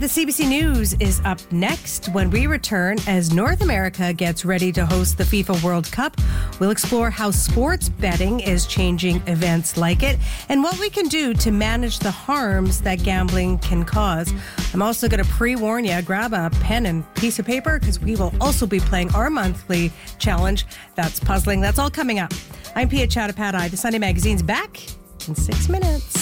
the CBC News is up next when we return as North America gets ready to host the FIFA World Cup. We'll explore how sports betting is changing events like it and what we can do to manage the harms that gambling can cause. I'm also going to pre-warn you, grab a pen and piece of paper because we will also be playing our monthly challenge. That's puzzling. That's all coming up. I'm Pia Chattopadhyay. The Sunday Magazine's back in 6 minutes.